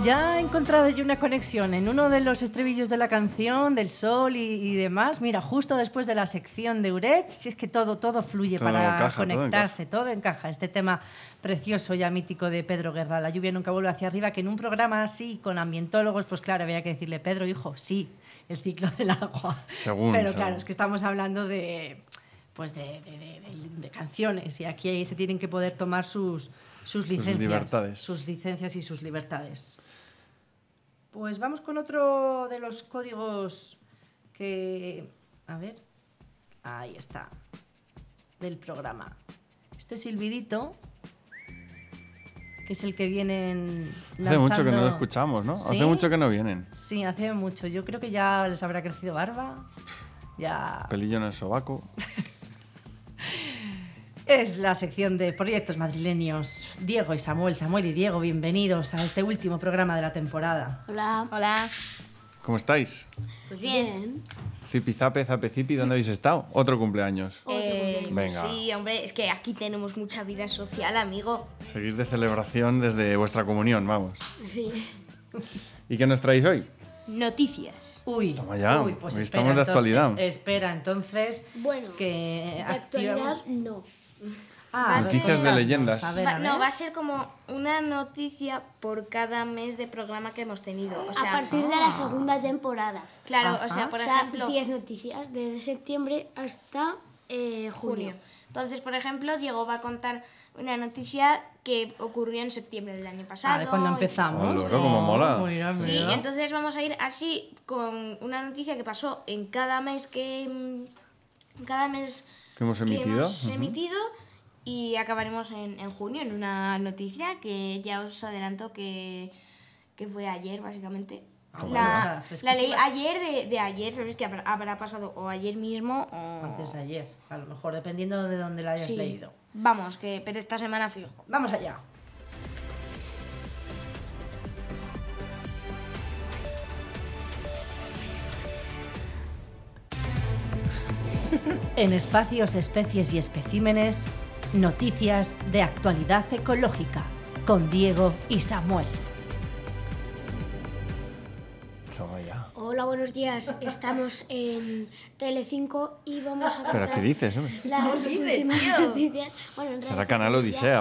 Ya he encontrado yo una conexión en uno de los estribillos de la canción, del sol y demás. Mira, justo después de la sección de Uret, si es que todo fluye Todo para encaja, conectarse, todo encaja. Este tema precioso ya mítico de Pedro Guerra, La lluvia nunca vuelve hacia arriba, que en un programa así, con ambientólogos, pues claro, había que decirle, Pedro, hijo, sí, el ciclo del agua. Pero claro, es que estamos hablando de canciones y aquí se tienen que poder tomar sus licencias, sus licencias y sus libertades. Pues vamos con otro de los códigos que... A ver, ahí está, del programa. Este silbidito, que es el que vienen lanzando... Hace mucho que no lo escuchamos, ¿no? ¿Sí? Hace mucho que no vienen. Sí, hace mucho. Yo creo que ya les habrá crecido barba. Ya... Pelillo en el sobaco. Es la sección de proyectos madrileños. Diego y Samuel, Samuel y Diego, bienvenidos a este último programa de la temporada. Hola. Hola. ¿Cómo estáis? Pues bien. Zipi Zape, Zape Zipi, ¿dónde habéis estado? Otro cumpleaños. Venga. Sí, hombre, es que aquí tenemos mucha vida social, amigo. Seguís de celebración desde vuestra comunión, vamos. Sí. ¿Y qué nos traéis hoy? Noticias. Uy, Toma ya, pues hoy espera, estamos de actualidad. Espera, entonces... Bueno, que de actualidad activamos- no. Noticias de leyendas. A ver. No, va a ser como una noticia por cada mes de programa que hemos tenido. O sea, A partir de la segunda temporada. claro, Ajá. o sea, por O sea, ejemplo, 10 noticias desde septiembre hasta junio. junio. Entonces, por ejemplo, Diego va a contar una noticia que ocurrió en septiembre del año pasado. De cuando empezamos. Oh, loro, cómo mola. Mira, Sí, mira. entonces vamos a ir así con una noticia que pasó en cada mes que hemos emitido. emitido, y acabaremos en junio en una noticia que ya os adelanto que fue ayer, básicamente. bueno, o sea, La leí fresquísima. ayer de ayer, sabéis que habrá pasado o ayer mismo o... Antes de ayer, a lo mejor, dependiendo de dónde la hayas Sí. leído. Vamos, pero esta semana fijo. Vamos allá. En espacios, especies y especímenes, noticias de actualidad ecológica con Diego y Samuel. Toma ya. Hola, buenos días. Estamos en Telecinco y vamos a ¿Pero contar qué dices, hombre? las ¿Qué dices, últimas tío? noticias. Bueno, en Será realidad Canal Odisea.